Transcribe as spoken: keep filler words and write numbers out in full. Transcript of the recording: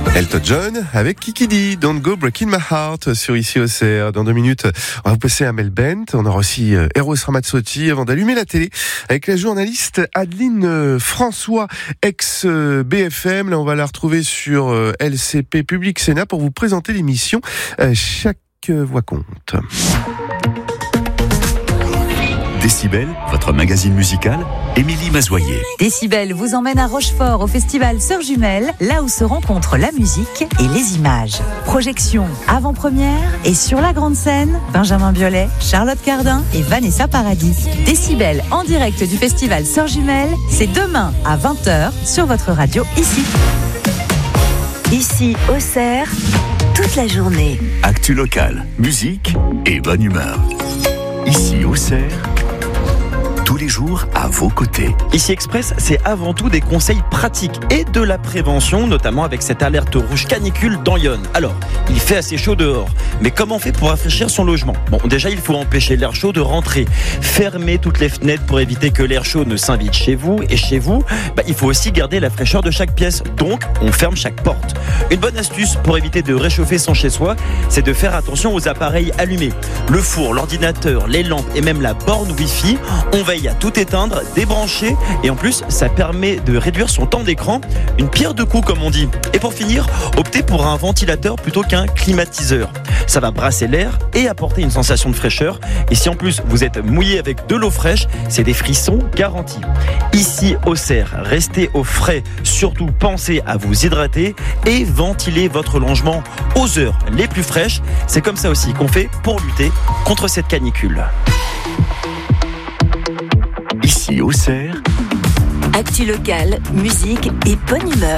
Elton John avec Kikidi, Don't Go Breaking My Heart sur Ici Auxerre. Dans deux minutes, on va vous passer à Mel Bent. On aura aussi Eros Ramazzotti avant d'allumer la télé avec la journaliste Adeline François, ex-B F M. Là, on va la retrouver sur L C P Public Sénat pour vous présenter l'émission Chaque voix compte. Décibel, votre magazine musical, Émilie Mazoyer. Décibel vous emmène à Rochefort au festival Sœurs Jumelles, là où se rencontrent la musique et les images. Projection, avant-première et sur la grande scène, Benjamin Biolay, Charlotte Cardin et Vanessa Paradis. Décibel en direct du festival Sœurs Jumelles, c'est demain à vingt heures sur votre radio ici. Ici Auxerre, toute la journée. Actu local, musique et bonne humeur. Ici Auxerre, tous les jours à vos côtés. Ici Express, c'est avant tout des conseils pratiques et de la prévention, notamment avec cette alerte rouge canicule dans Yonne. Alors, il fait assez chaud dehors, mais comment on fait pour rafraîchir son logement ? Bon, déjà, il faut empêcher l'air chaud de rentrer. Fermer toutes les fenêtres pour éviter que l'air chaud ne s'invite chez vous. Et chez vous, bah, il faut aussi garder la fraîcheur de chaque pièce. Donc, on ferme chaque porte. Une bonne astuce pour éviter de réchauffer son chez-soi, c'est de faire attention aux appareils allumés. Le four, l'ordinateur, les lampes et même la borne Wi-Fi, on veille à tout éteindre, débrancher et en plus ça permet de réduire son temps d'écran, une pierre deux coups comme on dit. Et pour finir, optez pour un ventilateur plutôt qu'un climatiseur. Ça va brasser l'air et apporter une sensation de fraîcheur. Et si en plus vous êtes mouillé avec de l'eau fraîche, c'est des frissons garantis. Ici Auxerre, restez au frais, surtout pensez à vous hydrater et ventiler votre logement aux heures les plus fraîches. C'est comme ça aussi qu'on fait pour lutter contre cette canicule. Ici Auxerre, Actu local, musique et bonne humeur.